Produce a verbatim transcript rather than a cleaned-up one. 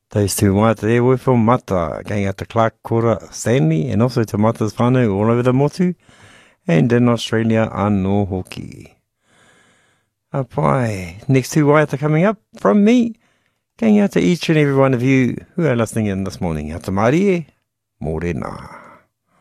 Those two waiata there were from Mata, going out to Clark, Kora, Stanley, and also to Mata's whānau all over the motu, and in Australia, anō hoki. Apai, next two waiata coming up from me, going out to each and every one of you who are listening in this morning. Ata marie, morena.